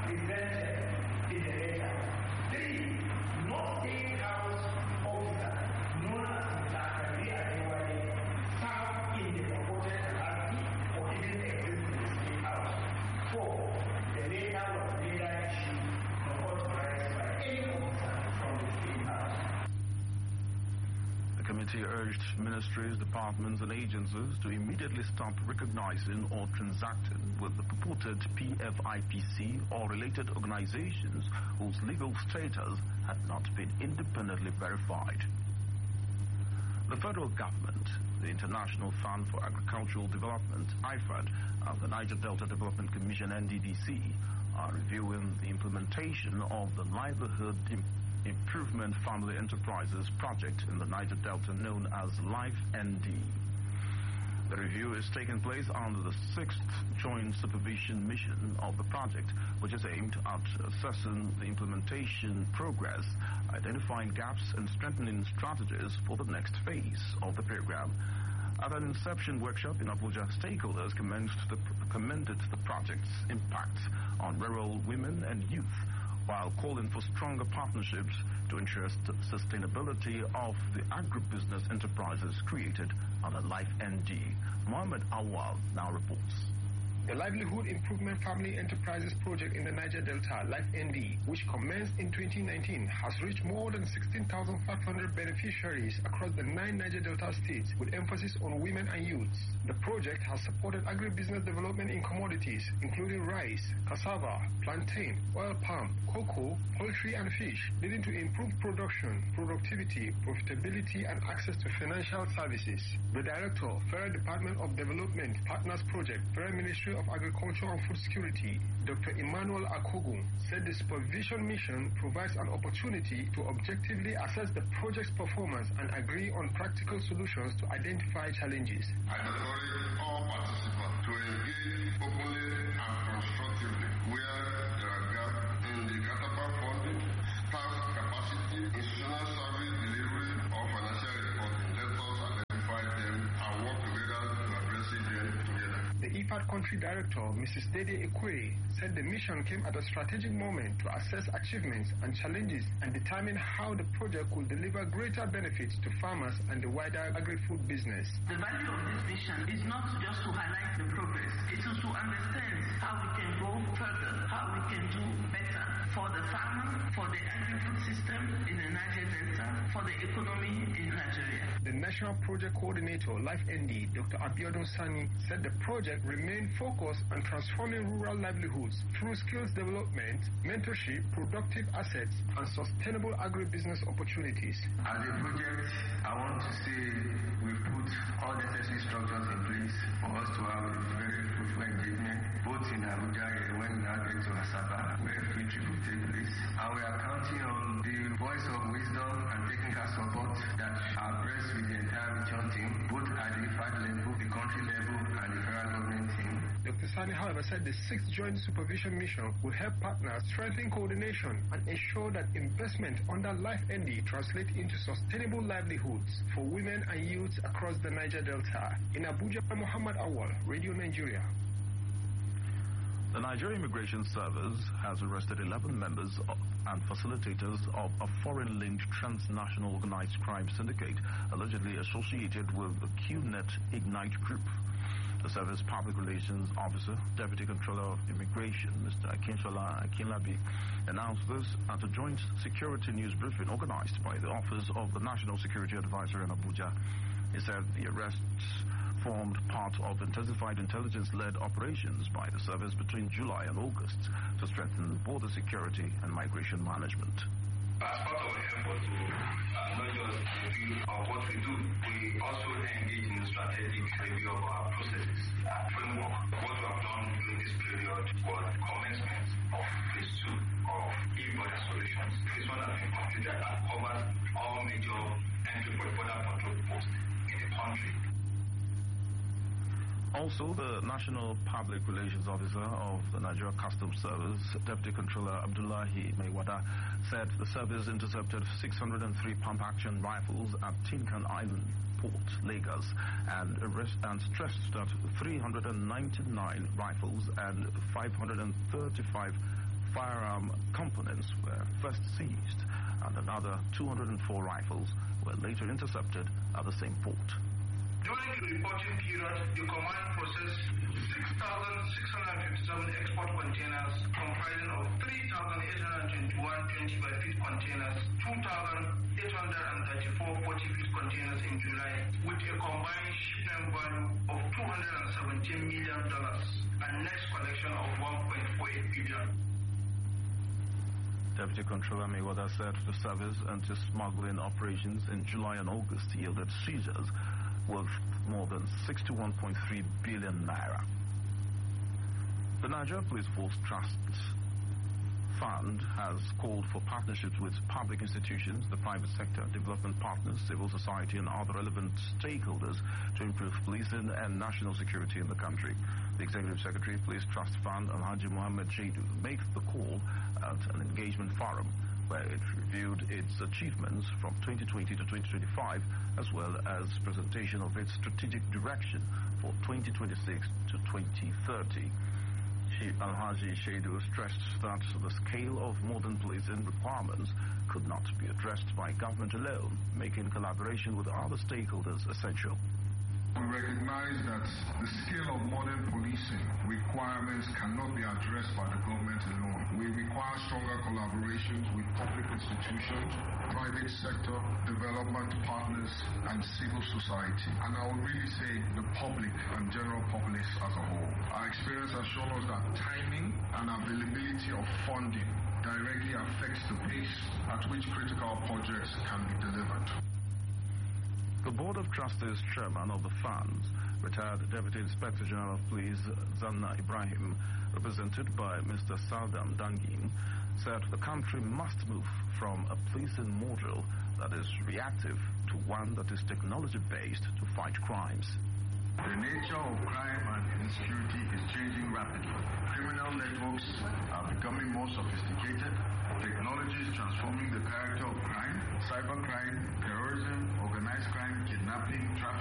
presented in the letter. 3. No state house officer known as Dr. Adewale served in the purported capacity or even exist in the state house. 4. The letter was later issued not authorized by any officer from the state house. The committee urged ministries, departments and agencies to immediately stop recognizing or transacting with the purported PFIPC or related organizations whose legal status had not been independently verified. The federal government, the International Fund for Agricultural Development, IFAD, and the Niger Delta Development Commission, NDDC, are reviewing the implementation of the Livelihood Improvement Family Enterprises project in the Niger Delta known as LifeND. The review is taking place under the 6th Joint Supervision Mission of the project, which is aimed at assessing the implementation progress, identifying gaps and strengthening strategies for the next phase of the program. At an inception workshop in Abuja, stakeholders commended the project's impact on rural women and youth, while calling for stronger partnerships to ensure sustainability of the agribusiness enterprises created under LifeND. Mohammed Awal now reports. The Livelihood Improvement Family Enterprises project in the Niger Delta, LifeND, which commenced in 2019, has reached more than 16,500 beneficiaries across the 9 Niger Delta states, with emphasis on women and youths. The project has supported agribusiness development in commodities, including rice, cassava, plantain, oil palm, cocoa, poultry and fish, leading to improved production, productivity, profitability and access to financial services. The Director, Federal Department of Development Partners Project, Federal Ministry of Agriculture and Food Security, Dr. Emmanuel Akogun, said the supervision mission provides an opportunity to objectively assess the project's performance and agree on practical solutions to identify challenges. I encourage all participants to engage openly and constructively where there are gaps in the catapult funding, staff capacity, institutional service delivery, or financial reporting. Let us identify them and work together to address them together. The IFAD Country Director, Mrs. Dede Ekwere, said the mission came at a strategic moment to assess achievements and challenges and determine how the project could deliver greater benefits to farmers and the wider agri-food business. The value of this mission is not just to highlight the progress, it is to understand how we can go further, how we can do better for the farmer, for the agri-food system in the Niger Delta, for the economy in Nigeria. The National Project Coordinator, LifeND, Dr. Abiodun Sani, said the project remained focused on transforming rural livelihoods through skills development, mentorship, productive assets, and sustainable agribusiness opportunities. As a project, I want to say we've put all necessary structures in place for us to have a very fruitful engagement, both in Abuja and when we now get to Asaba, where free trip will take place. And we are counting on the voice of wisdom and technical support that are blessed with the entire mission team, both at the IFAD level, the country level, and the federal government team. Dr. Sani, however, said the 6th Joint Supervision Mission will help partners strengthen coordination and ensure that investment under LifeND translates into sustainable livelihoods for women and youths across the Niger Delta. In Abuja, Muhammad Awal, Radio Nigeria. The Nigeria Immigration Service has arrested 11 members and facilitators of a foreign-linked transnational organized crime syndicate allegedly associated with the QNet Ignite Group. The Service Public Relations Officer, Deputy Controller of Immigration, Mr. Akinshola Akinlabi, announced this at a joint security news briefing organized by the Office of the National Security Advisor in Abuja. He said the arrests formed part of intensified intelligence-led operations by the service between July and August to strengthen border security and migration management. As part of the effort to not just review what we do, we also engage in strategic review of our processes and framework. What we have done during this period was commencement of phase 2 of e-border solutions. Phase 1 has been completed and covers all major entry point border control posts in the country. Also, the National Public Relations Officer of the Nigeria Customs Service, Deputy Controller Abdullahi Maiwada, said the service intercepted 603 pump-action rifles at Tinkan Island Port, Lagos, and stressed that 399 rifles and 535 firearm components were first seized, and another 204 rifles were later intercepted at the same port. During the reporting period, the command processed 6,657 export containers comprising of 3,821 20-by-feet containers, 2,834 40-feet containers in July, with a combined shipment value of $217 million and next collection of $1.48 billion. Deputy Controller Mayweather said the service anti-smuggling operations in July and August yielded seizures worth more than 61.3 billion naira. The Niger Police Force Trusts Fund has called for partnerships with public institutions, the private sector, development partners, civil society and other relevant stakeholders to improve policing and national security in the country. The Executive Secretary, Police Trust Fund, Alhaji Mohammed Shaidu, made the call at an engagement forum where it reviewed its achievements from 2020 to 2025, as well as presentation of its strategic direction for 2026 to 2030. Alhaji Shaidu stressed that the scale of modern policing requirements could not be addressed by government alone, making collaboration with other stakeholders essential. We recognize that the scale of modern policing requirements cannot be addressed by the government alone. We require stronger collaborations with public institutions, private sector, development partners, and civil society. And I would really say the public and general populace as a whole. Our experience has shown us that timing and availability of funding directly affects the pace at which critical projects can be delivered. The Board of Trustees Chairman of the funds, retired Deputy Inspector General of Police Zanna Ibrahim, represented by Mr. Saldam Dangin, said the country must move from a policing model that is reactive to one that is technology-based to fight crimes. The nature of crime and insecurity is changing rapidly. Criminal networks are becoming more sophisticated. Technology is transforming the character of crime, cybercrime, terrorism, organized crime, kidnapping, trafficking.